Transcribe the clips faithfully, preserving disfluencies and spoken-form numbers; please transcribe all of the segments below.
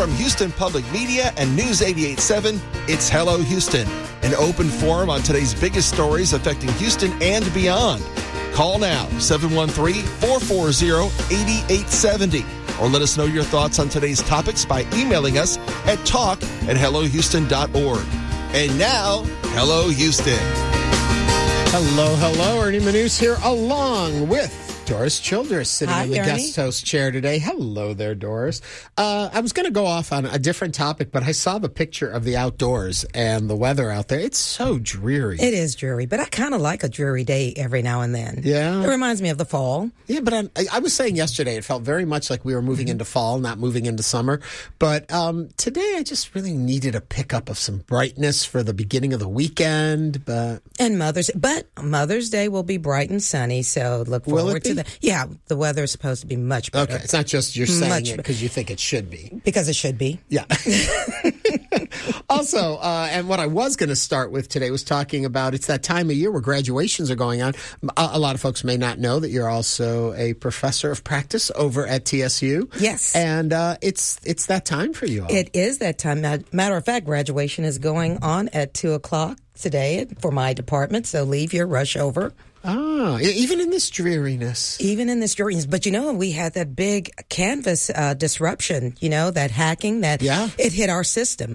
from Houston Public Media and News eighty-eight point seven, it's Hello Houston, an open forum on today's biggest stories affecting Houston and beyond. Call now, seven one three, four four zero, eight eight seven zero, or let us know your thoughts on today's topics by emailing us at talk at hello houston dot org. And now, Hello Houston. Hello, hello. Ernie Manus here, along with Doris Childress, sitting Hi, in the Ernie. guest host chair today. Hello there, Doris. Uh, I was going to go off on a different topic, but I saw the picture of the outdoors and the weather out there. It's so dreary. It is dreary, but I kind of like a dreary day every now and then. Yeah? It reminds me of the fall. Yeah, but I'm, I, I was saying yesterday, it felt very much like we were moving into fall, not moving into summer. But um, today, I just really needed a pickup of some brightness for the beginning of the weekend. But And Mother's But Mother's Day will be bright and sunny, so look Will it forward be? to that. Yeah, the weather is supposed to be much better. okay, it's not just you're saying Much it be- because you think it should be. Because it should be. Yeah. Also, uh, and what I was going to start with today was talking about it's that time of year where graduations are going on. A, a lot of folks may not know that you're also a professor of practice over at T S U. Yes. And uh, it's it's that time for you all. It is that time. Ma- Matter of fact, graduation is going on at two o'clock today for my department, so leave your rush over. Ah, e- even in this dreariness. Even in this dreariness. But, you know, we had that big Canvas uh, disruption, you know, that hacking, that Yeah. it hit our system.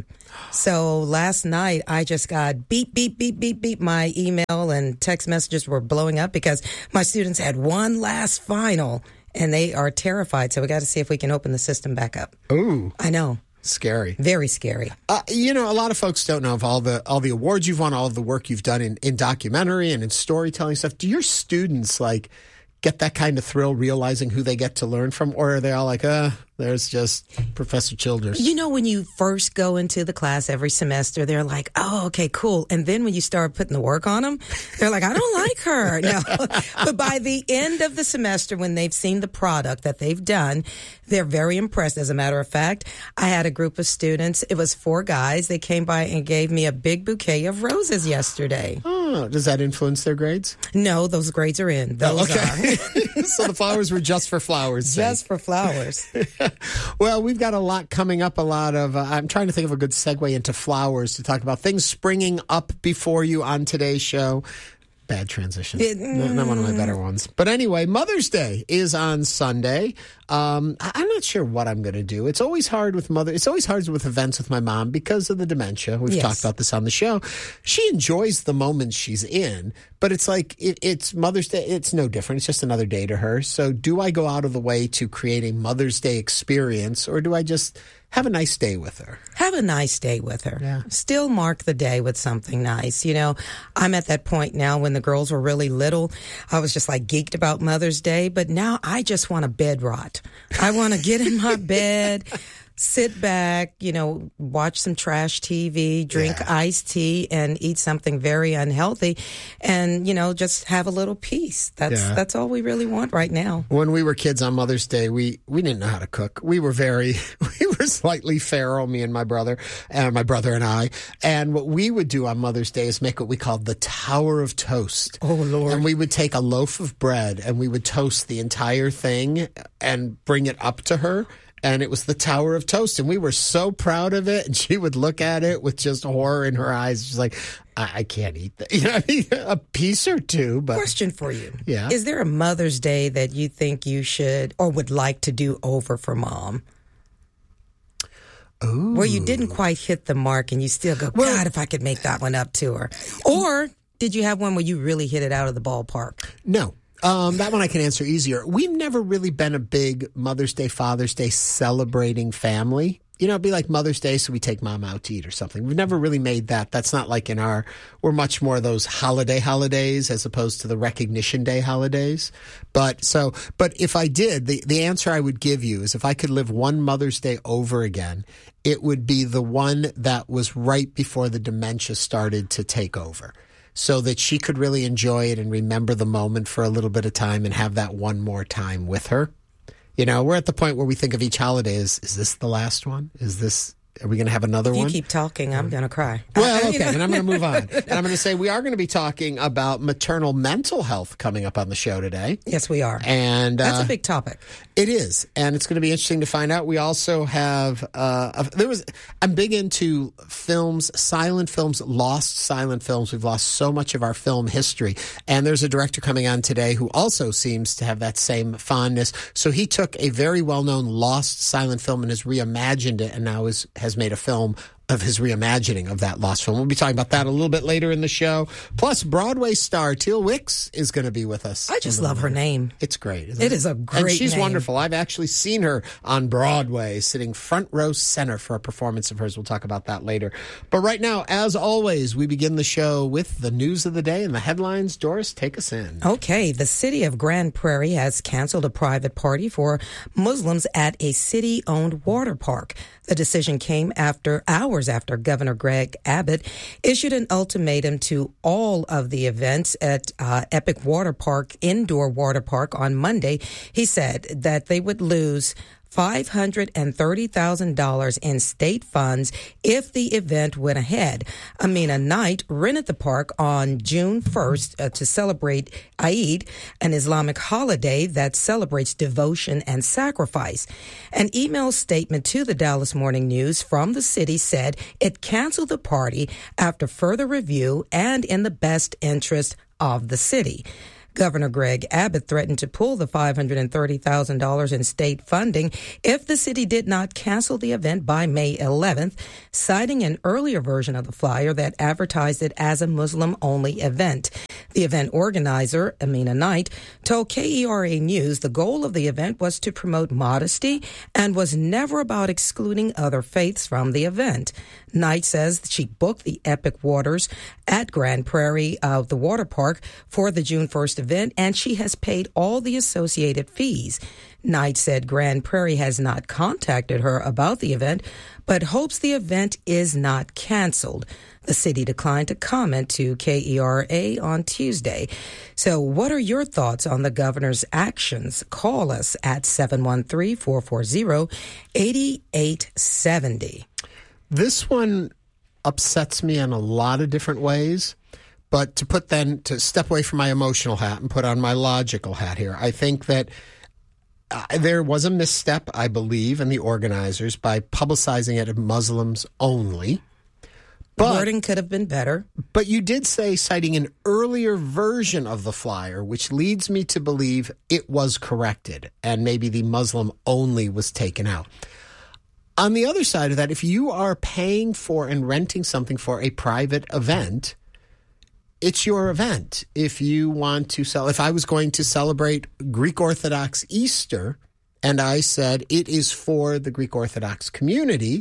So last night, I just got beep, beep, beep, beep, beep. My email and text messages were blowing up because my students had one last final, and they are terrified. So we got to see if we can open the system back up. Ooh, I know. scary. Very scary. Uh, you know, a lot of folks don't know of all the all the awards you've won, all of the work you've done in, in documentary and in storytelling stuff. Do your students, like, get that kind of thrill realizing who they get to learn from? Or are they all like, uh, there's just Professor Childress? You know, when you first go into the class every semester, they're like, oh, okay, cool. And then when you start putting the work on them, they're like, I don't like her. No. But by the end of the semester, when they've seen the product that they've done, they're very impressed. As a matter of fact, I had a group of students. It was four guys. They came by and gave me a big bouquet of roses yesterday. Oh, does that influence their grades? No, those grades are in. Those Oh, okay. are So the flowers were just for flowers' sake. just for flowers. Well, we've got a lot coming up, a lot of, uh, I'm trying to think of a good segue into flowers to talk about things springing up before you on today's show. Bad transition. It- not, not one of my better ones. But anyway, Mother's Day is on Sunday. Um, I- I'm not sure what I'm going to do. It's always hard with mother. It's always hard with events with my mom because of the dementia. We've Yes. talked about this on the show. She enjoys the moments she's in, but it's like it, it's Mother's Day. It's no different. It's just another day to her. So do I go out of the way to create a Mother's Day experience, or do I just have a nice day with her? Have a nice day with her. Yeah. Still mark the day with something nice. You know, I'm at that point now when the girls were really little. I was just like geeked about Mother's Day, but now I just want to bed rot. I want to get in my bed, sit back, you know, watch some trash T V, drink Yeah. iced tea, and eat something very unhealthy, and, you know, just have a little peace. That's Yeah. that's all we really want right now. When we were kids on Mother's Day, we, we didn't know how to cook. We were very, we were slightly feral, me and my brother, and my brother and I. And what we would do on Mother's Day is make what we called the Tower of Toast. Oh, Lord. And we would take a loaf of bread and we would toast the entire thing and bring it up to her. And it was the Tower of Toast. And we were so proud of it. And she would look at it with just horror in her eyes. She's like, I, I can't eat that. You know, I mean, a piece or two, but Question for you. Yeah. Is there a Mother's Day that you think you should or would like to do over for Mom? Ooh. Where you didn't quite hit the mark and you still go, Well- God, if I could make that one up to her. Or did you have one where you really hit it out of the ballpark? No. Um, that one I can answer easier. We've never really been a big Mother's Day, Father's Day celebrating family. You know, it'd be like Mother's Day, so we take Mom out to eat or something. We've never really made that. That's not like in our, we're much more those holiday holidays as opposed to the Recognition Day holidays. But so, but if I did, the, the answer I would give you is if I could live one Mother's Day over again, it would be the one that was right before the dementia started to take over, so that she could really enjoy it and remember the moment for a little bit of time and have that one more time with her. You know, we're at the point where we think of each holiday as, is this the last one? Is this Are we going to have another if one? You keep talking, I'm going to cry. Well, okay, and I'm going to move on. And I'm going to say we are going to be talking about maternal mental health coming up on the show today. Yes, we are. And that's uh, a big topic. It is, and it's going to be interesting to find out. We also have uh, a, there was. I'm big into films, silent films, lost silent films. We've lost so much of our film history, and there's a director coming on today who also seems to have that same fondness. So he took a very well-known lost silent film and has reimagined it, and now is has made a film of his reimagining of that lost film. We'll be talking about that a little bit later in the show. Plus, Broadway star Teal Wicks is going to be with us. I just love her name. It's great, isn't it? It is a great And she's name. wonderful. I've actually seen her on Broadway, sitting front row center for a performance of hers. We'll talk about that later. But right now, as always, we begin the show with the news of the day and the headlines. Doris, take us in. Okay. The city of Grand Prairie has canceled a private party for Muslims at a city-owned water park. The decision came after hours after Governor Greg Abbott issued an ultimatum to all of the events at uh, Epic Water Park, indoor water park, on Monday. He said that they would lose five hundred thirty thousand dollars in state funds if the event went ahead. Amina Knight rented the park on June first uh, to celebrate Eid, an Islamic holiday that celebrates devotion and sacrifice. An email statement to the Dallas Morning News from the city said it canceled the party after further review and in the best interest of the city. Governor Greg Abbott threatened to pull the five hundred thirty thousand dollars in state funding if the city did not cancel the event by May eleventh, citing an earlier version of the flyer that advertised it as a Muslim-only event. The event organizer, Amina Knight, told K E R A News the goal of the event was to promote modesty and was never about excluding other faiths from the event. Knight says she booked the Epic Waters at Grand Prairie, uh, the water park, for the June first event, and she has paid all the associated fees. Knight said Grand Prairie has not contacted her about the event, but hopes the event is not canceled. The city declined to comment to K E R A on Tuesday. So what are your thoughts on the governor's actions? Call us at seven one three, four four zero, eight eight seven zero. This one upsets me in a lot of different ways, but to put then, to step away from my emotional hat and put on my logical hat here, I think that uh, there was a misstep, I believe, in the organizers by publicizing it as Muslims only. But, the wording could have been better. But you did say, citing an earlier version of the flyer, which leads me to believe it was corrected and maybe the Muslim only was taken out. On the other side of that, if you are paying for and renting something for a private event, it's your event. If you want to sell, if I was going to celebrate Greek Orthodox Easter and I said it is for the Greek Orthodox community,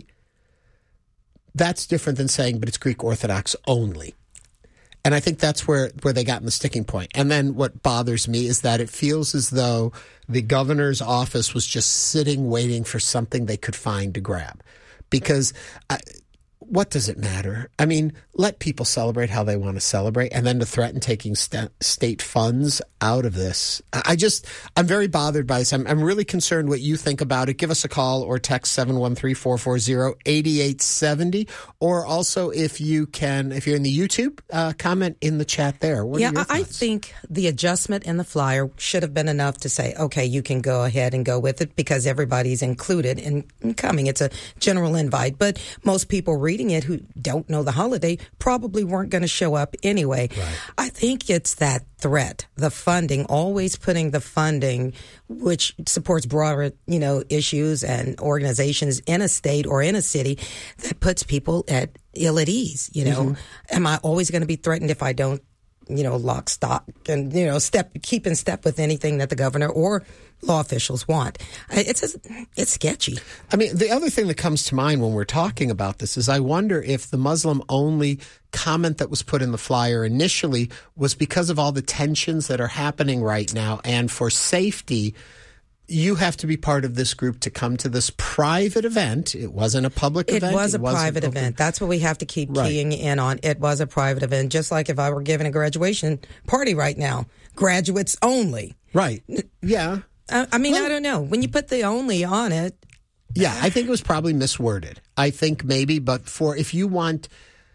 that's different than saying, but it's Greek Orthodox only. And I think that's where, where they got in the sticking point. And then what bothers me is that it feels as though the governor's office was just sitting waiting for something they could find to grab. Because I, what does it matter? I mean, let people celebrate how they want to celebrate, and then to threaten taking st- state funds out of this. I just, I'm very bothered by this. I'm, I'm really concerned what you think about it. Give us a call or text seven one three, four four zero, eight eight seven zero. Or also, if you can, if you're in the YouTube, uh, comment in the chat there. What yeah, are your thoughts? I think the adjustment in the flyer should have been enough to say, okay, you can go ahead and go with it because everybody's included in, in coming. It's a general invite, but most people reading it who don't know the holiday probably weren't going to show up anyway. Right. I think it's that threat, the funding, always putting the funding, which supports broader, you know, issues and organizations in a state or in a city, that puts people at ill at ease. You know, mm-hmm. Am I always going to be threatened if I don't, you know, lock, stock, and, you know, step, keep in step with anything that the governor or law officials want? It's a, it's sketchy. I mean, the other thing that comes to mind when we're talking about this is I wonder if the Muslim-only comment that was put in the flyer initially was because of all the tensions that are happening right now, and for safety, you have to be part of this group to come to this private event. It wasn't a public it event. Was it was a private open. event. That's what we have to keep right. keying in on. It was a private event, just like if I were giving a graduation party right now. Graduates only. Right. Yeah. I, I mean, well, I don't know. When you put the only on it, Yeah, I think it was probably misworded. I think maybe, but for if you want,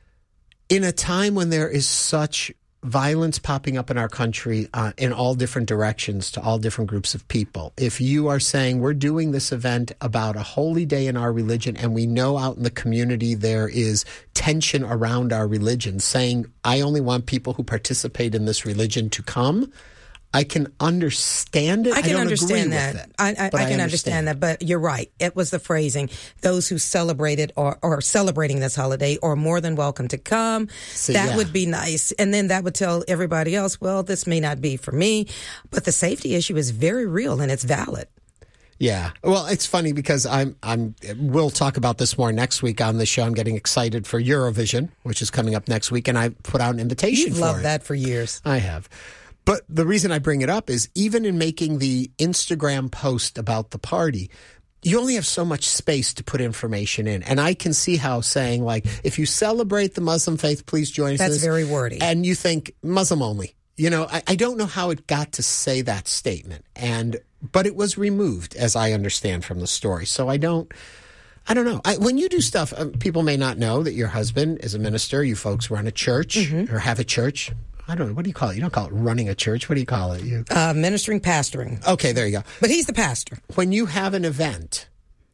in a time when there is such violence popping up in our country uh, in all different directions to all different groups of people, if you are saying we're doing this event about a holy day in our religion and we know out in the community there is tension around our religion, saying I only want people who participate in this religion to come, I can understand it. I can I don't understand agree that. with it, I, I, I can I understand that, but you're right. It was the phrasing. Those who celebrated or are celebrating this holiday are more than welcome to come. See, that yeah. would be nice. And then that would tell everybody else, well, this may not be for me. But the safety issue is very real and it's valid. Yeah. Well, it's funny because I'm, I'm, we'll talk about this more next week on the show. I'm getting excited for Eurovision, which is coming up next week. And I put out an invitation You've for loved it. that for years. I have. But the reason I bring it up is even in making the Instagram post about the party, you only have so much space to put information in. And I can see how saying, like, if you celebrate the Muslim faith, please join us. That's this, very wordy. And you think Muslim only. You know, I, I don't know how it got to say that statement. And but it was removed, as I understand from the story. So I don't. I don't know. I, when you do stuff, uh, people may not know that your husband is a minister. You folks run a church mm-hmm. or have a church. I don't know. What do you call it? You don't call it running a church. What do you call it? You... Uh, ministering, pastoring. Okay, there you go. But he's the pastor. When you have an event,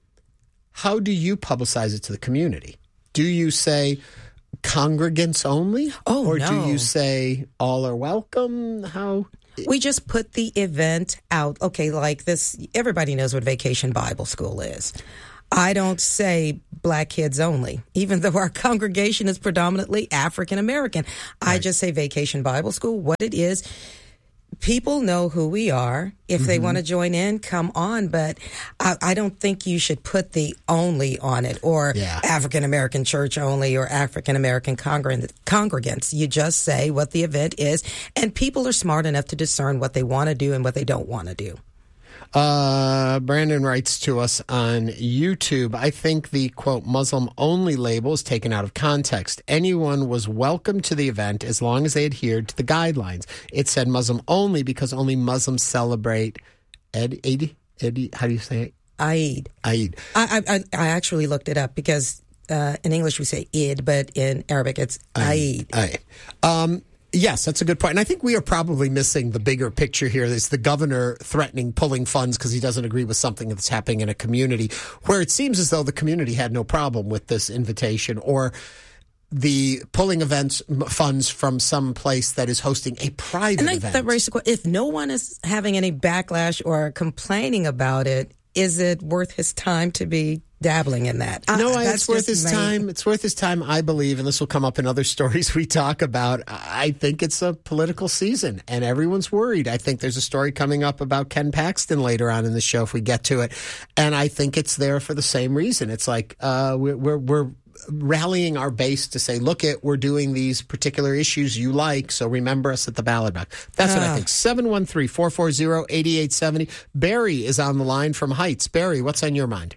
how do you publicize it to the community? Do you say congregants only? Oh, or no. do you say all are welcome? How? We just put the event out. Okay, like this, everybody knows what Vacation Bible School is. I don't say black kids only, even though our congregation is predominantly African American. Right. I just say Vacation Bible School. What it is, people know who we are. If mm-hmm. they want to join in, come on. But I, I don't think you should put the only on it or yeah. African American church only or African American congregant, congregants. You just say what the event is, and people are smart enough to discern what they want to do and what they don't want to do. Uh, Brandon writes to us on YouTube, I think the, quote, Muslim-only label is taken out of context. Anyone was welcome to the event as long as they adhered to the guidelines. It said Muslim-only because only Muslims celebrate Eid, Eid, Eid, how do you say it? Eid. Eid. I, I, I actually looked it up because uh, in English we say Eid, but in Arabic it's Eid. Eid. Um, Yes, that's a good point. And I think we are probably missing the bigger picture here. There's the governor threatening pulling funds because he doesn't agree with something that's happening in a community, where it seems as though the community had no problem with this invitation, or the pulling events funds from some place that is hosting a private and I, event. That raises the question, if no one is having any backlash or complaining about it, is it worth his time to be dabbling in that? No, uh, it's worth his time. It's worth his time, I believe, and this will come up in other stories we talk about. I think it's a political season, and everyone's worried. I think there's a story coming up about Ken Paxton later on in the show if we get to it, and I think it's there for the same reason. It's like uh, we're, we're we're rallying our base to say, look, it we're doing these particular issues you like, so remember us at the ballot box. That's uh. what I think. seven one three, four four zero, eight eight seven zero. Barry is on the line from Heights. Barry, what's on your mind?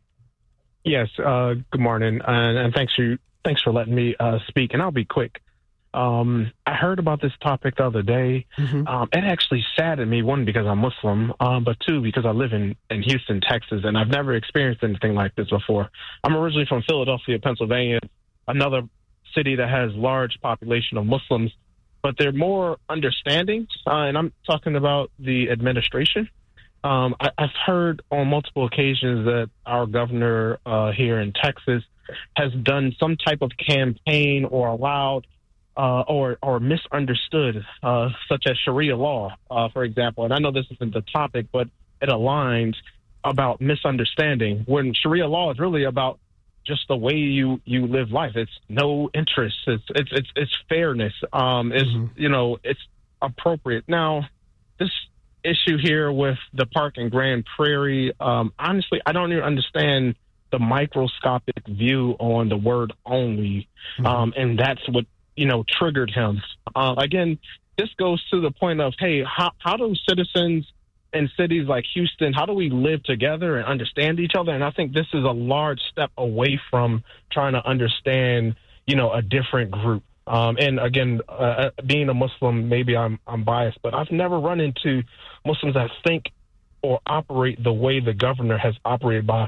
Yes, uh, good morning, and, and thanks for thanks for letting me uh, speak. And I'll be quick. Um, I heard about this topic the other day. Mm-hmm. Um, it actually saddened me, one, because I'm Muslim, um, but two, because I live in, in Houston, Texas, and I've never experienced anything like this before. I'm originally from Philadelphia, Pennsylvania, another city that has large population of Muslims, but they're more understanding, uh, and I'm talking about the administration. Um, I, I've heard on multiple occasions that our governor uh, here in Texas has done some type of campaign or allowed uh, or, or misunderstood, uh, such as Sharia law, uh, for example. And I know this isn't the topic, but it aligns about misunderstanding when Sharia law is really about just the way you, you live life. It's no interest. It's it's it's, it's fairness. Um, it's mm-hmm. you know it's appropriate. Now, this issue here with the park in Grand Prairie, um, honestly, I don't even understand the microscopic view on the word only, mm-hmm. um, and that's what you know triggered him. Uh, again, this goes to the point of, hey, how how do citizens in cities like Houston, how do we live together and understand each other? And I think this is a large step away from trying to understand, you know, a different group. Um, and again, uh, being a Muslim, maybe I'm I'm biased, but I've never run into Muslims that think or operate the way the governor has operated by,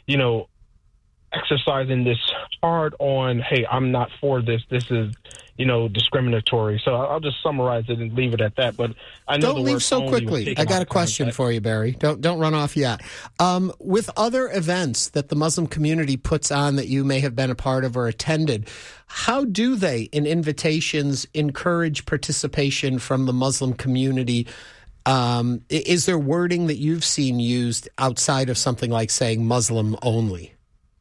you know, exercising this hard on, hey, I'm not for this. This is, you know, discriminatory. So I'll just summarize it and leave it at that. But I know don't leave so quickly. I got a question for you, Barry. Don't don't run off yet. Um, with other events that the Muslim community puts on that you may have been a part of or attended, how do they, in invitations, encourage participation from the Muslim community? Um, is there wording that you've seen used outside of something like saying Muslim only?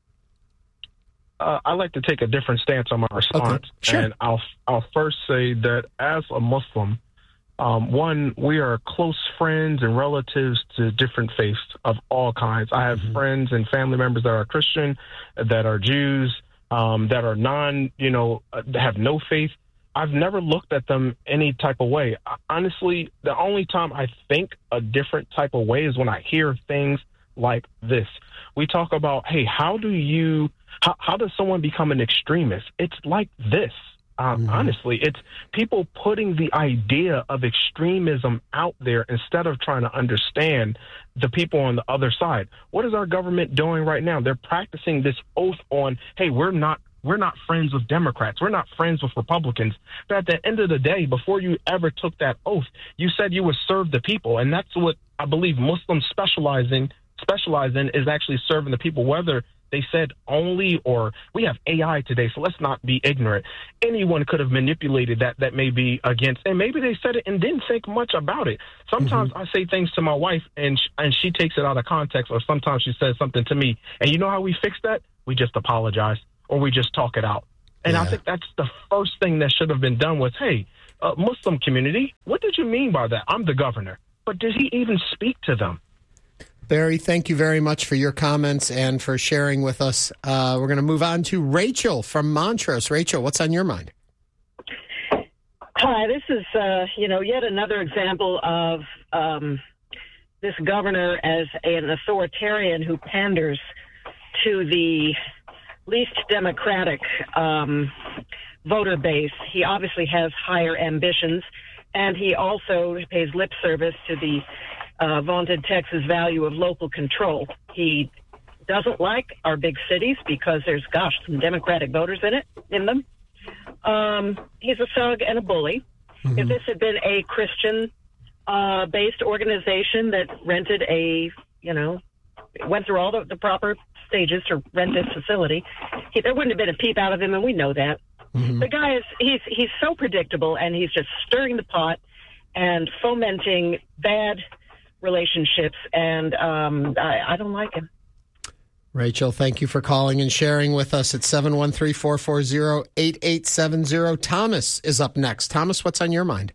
Uh, I like to take a different stance on my response, okay. Sure. and I'll I'll first say that as a Muslim, um, one, we are close friends and relatives to different faiths of all kinds. I have mm-hmm. friends and family members that are Christian, that are Jews, um, that are non, you know, that have no faith. I've never looked at them any type of way. Honestly, the only time I think a different type of way is when I hear things like this. We talk about, hey, how do you How, how does someone become an extremist? It's like this. Um, mm-hmm. Honestly, it's people putting the idea of extremism out there instead of trying to understand the people on the other side. What is our government doing right now? They're practicing this oath on, hey, we're not we're not friends with Democrats. We're not friends with Republicans. But at the end of the day, before you ever took that oath, you said you would serve the people. And that's what I believe Muslims specialize in, specialize in is actually serving the people, whether they said only, or we have A I today, so let's not be ignorant. Anyone could have manipulated that that may be against, and maybe they said it and didn't think much about it. Sometimes mm-hmm. I say things to my wife, and sh- and she takes it out of context, or sometimes she says something to me, and you know how we fix that? We just apologize, or we just talk it out. And yeah. I think that's the first thing that should have been done was, hey, uh, Muslim community, what did you mean by that? I'm the governor. But did he even speak to them? Barry, thank you very much for your comments and for sharing with us. Uh, we're going to move on to Rachel from Montrose. Rachel, what's on your mind? Hi, this is, uh, you know, yet another example of um, this governor as an authoritarian who panders to the least democratic um, voter base. He obviously has higher ambitions, and he also pays lip service to the Uh, vaunted Texas value of local control. He doesn't like our big cities because there's, gosh, some Democratic voters in it, in them. Um, he's a thug and a bully. Mm-hmm. If this had been a Christian-based uh, organization that rented a, you know, went through all the, the proper stages to rent this facility, he, there wouldn't have been a peep out of him, and we know that. Mm-hmm. The guy is, he's, he's so predictable, and he's just stirring the pot and fomenting bad relationships, and um, I, I don't like him. Rachel, thank you for calling and sharing with us at seven one three, four four zero, eight eight seven zero. Thomas is up next. Thomas, what's on your mind?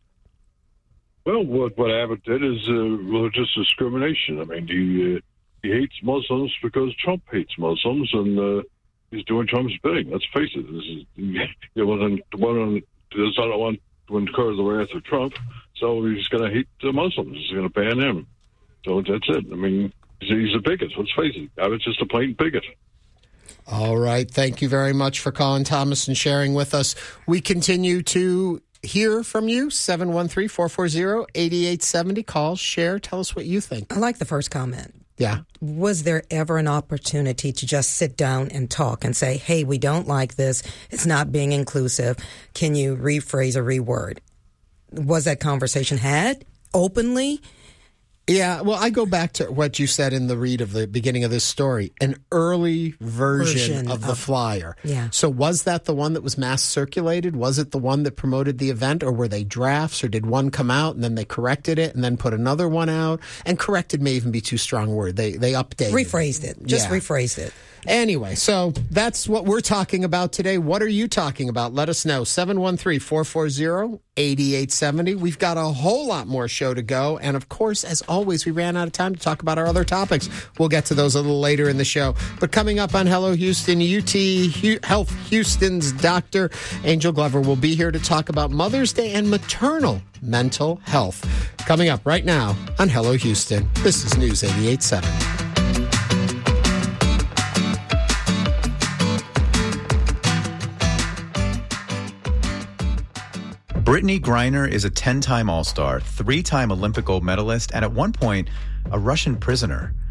Well, what, what Abbott did is uh, religious discrimination. I mean, he, uh, he hates Muslims because Trump hates Muslims, and uh, he's doing Trump's bidding. Let's face it. This is, it wasn't one does not want to incur the wrath of Trump, so he's going to hate the Muslims. He's going to ban them. So that's it. I mean, he's a bigot. Let's face it. Abbott's just a plain bigot. All right. Thank you very much for calling, Thomas, and sharing with us. We continue to hear from you. seven one three, four four zero, eight eight seven zero. Call, share, tell us what you think. I like the first comment. Yeah. Was there ever an opportunity to just sit down and talk and say, hey, we don't like this. It's not being inclusive. Can you rephrase or reword? Was that conversation had openly? Yeah, well, I go back to what you said in the read of the beginning of this story, an early version, version of the of, flyer. Yeah. So was that the one that was mass circulated? Was it the one that promoted the event, or were they drafts, or did one come out and then they corrected it and then put another one out? And corrected may even be too strong a word. They they updated. Rephrased it. Just yeah. rephrased it. Anyway, so that's what we're talking about today. What are you talking about? Let us know. seven one three, four four zero, eight eight seven zero. We've got a whole lot more show to go. And of course, as always, we ran out of time to talk about our other topics. We'll get to those a little later in the show. But coming up on Hello Houston, U T Health Houston's Doctor Angel Glover will be here to talk about Mother's Day and maternal mental health. Coming up right now on Hello Houston. This is News eighty-eight point seven. Brittany Griner is a ten-time All-Star, three-time Olympic gold medalist, and at one point, a Russian prisoner.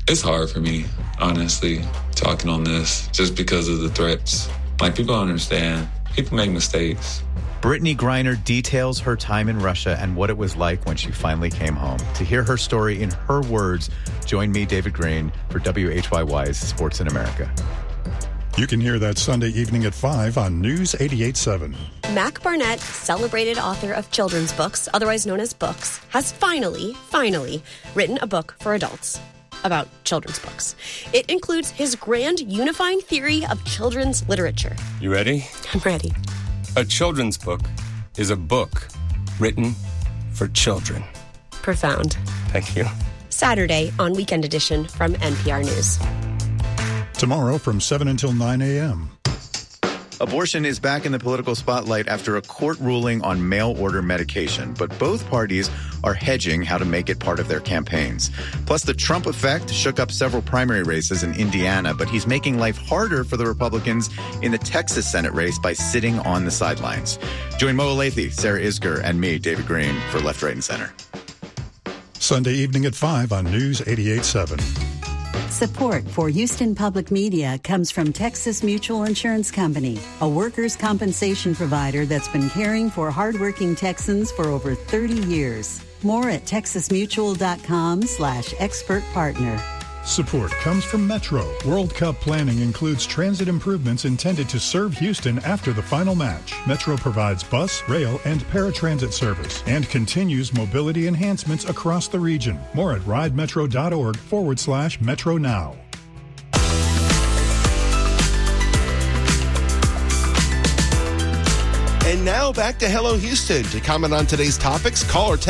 It's hard for me, honestly, talking on this, just because of the threats. Like, people don't understand. People make mistakes. Brittany Griner details her time in Russia and what it was like when she finally came home. To hear her story in her words, join me, David Green, for W H Y Y's Sports in America. You can hear that Sunday evening at five on News eighty-eight seven. Mac Barnett, celebrated author of children's books, otherwise known as books, has finally, finally written a book for adults about children's books. It includes his grand unifying theory of children's literature. You ready? I'm ready. A children's book is a book written for children. Profound. Thank you. Saturday on Weekend Edition from N P R News. Tomorrow from seven until nine a.m. Abortion is back in the political spotlight after a court ruling on mail-order medication, but both parties are hedging how to make it part of their campaigns. Plus, the Trump effect shook up several primary races in Indiana, but he's making life harder for the Republicans in the Texas Senate race by sitting on the sidelines. Join Mo Alathe, Sarah Isger, and me, David Green, for Left, Right, and Center. Sunday evening at five on News eighty-eight seven. Support for Houston Public Media comes from Texas Mutual Insurance Company, a workers' compensation provider that's been caring for hardworking Texans for over thirty years. More at texasmutual.com slash expert partner. Support comes from Metro. World Cup planning includes transit improvements intended to serve Houston after the final match. Metro provides bus, rail, and paratransit service and continues mobility enhancements across the region. More at ridemetro.org forward slash Metro Now. And now back to Hello Houston. To comment on today's topics, call or text